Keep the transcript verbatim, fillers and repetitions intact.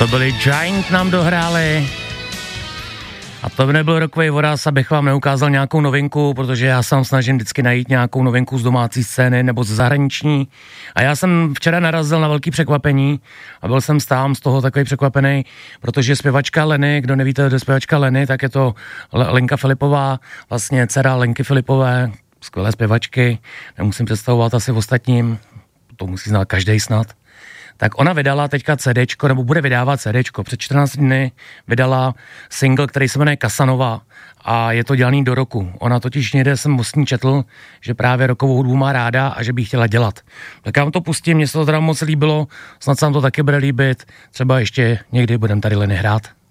To byli Giant, nám dohráli. A to by nebyl rokový voraz, abych vám neukázal nějakou novinku, protože já sám snažím vždycky najít nějakou novinku z domácí scény nebo ze zahraniční. A já jsem včera narazil na velký překvapení a byl jsem stám z toho takový překvapený, protože zpěvačka Leny, kdo nevíte, kdo je zpěvačka Leny, tak je to Lenka Filipová, vlastně dcera Lenky Filipové, skvělé zpěvačky, nemusím představovat asi v ostatním, to musí znát každej snad. Tak ona vydala teďka CDčko, nebo bude vydávat CDčko. Před čtrnácti dny vydala single, který se jmenuje Casanova a je to dělaný do roku. Ona totiž někde jsem o ní četl, že právě rokovou hudbu má ráda a že by chtěla dělat. Tak já vám to pustím, mně se to teda moc líbilo, snad se vám to taky bude líbit, třeba ještě někdy budem tady Leny hrát.